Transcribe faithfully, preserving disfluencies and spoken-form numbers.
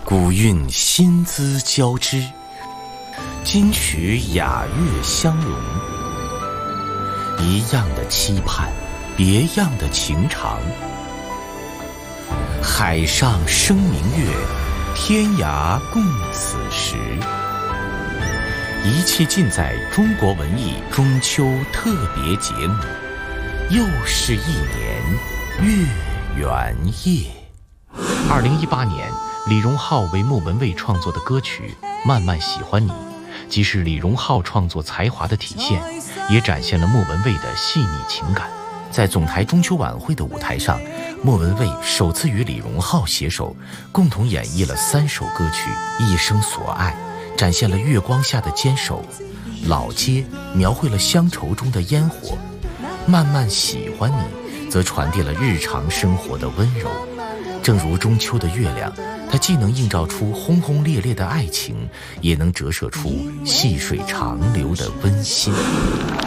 古韵新姿交织，今曲雅乐相融。一样的期盼，别样的情长。海上生明月，天涯共此时。一切尽在中国文艺中秋特别节目。又是一年月圆夜。二零一八年，李荣浩为莫文蔚创作的歌曲《慢慢喜欢你》，既是李荣浩创作才华的体现，也展现了莫文蔚的细腻情感。在总台中秋晚会的舞台上，莫文蔚首次与李荣浩携手，共同演绎了三首歌曲《一生所爱》，展现了月光下的坚守；老街描绘了乡愁中的烟火；慢慢喜欢你，则传递了日常生活的温柔。正如中秋的月亮，它既能映照出轰轰烈烈的爱情，也能折射出细水长流的温馨。